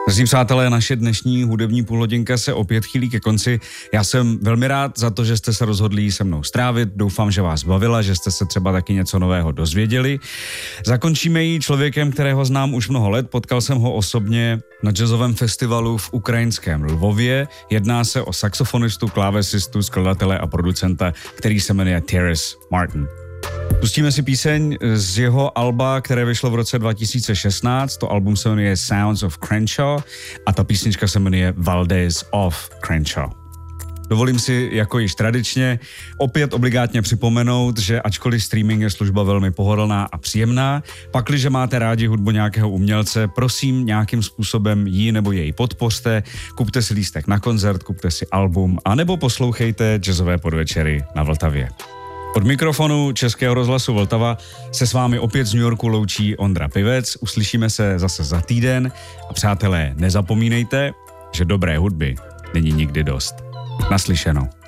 Drazí přátelé, naše dnešní hudební půlhodinka se opět chýlí ke konci. Já jsem velmi rád za to, že jste se rozhodli ji se mnou strávit. Doufám, že vás bavila, že jste se třeba taky něco nového dozvěděli. Zakončíme ji člověkem, kterého znám už mnoho let. Potkal jsem ho osobně na jazzovém festivalu v ukrajinském Lvově. Jedná se o saxofonistu, klávesistu, skladatele a producenta, který se jmenuje Terrace Martin. Pustíme si píseň z jeho alba, které vyšlo v roce 2016. To album se jmenuje Sounds of Crenshaw a ta písnička se jmenuje Valdez of Crenshaw. Dovolím si, jako již tradičně, opět obligátně připomenout, že ačkoliv streaming je služba velmi pohodlná a příjemná, pakliže máte rádi hudbu nějakého umělce, prosím nějakým způsobem ji nebo jej podpořte, kupte si lístek na koncert, kupte si album, anebo poslouchejte jazzové podvečery na Vltavě. Od mikrofonu Českého rozhlasu Vltava se s vámi opět z New Yorku loučí Ondra Pivec. Uslyšíme se zase za týden a přátelé, nezapomínejte, že dobré hudby není nikdy dost. Naslyšenou.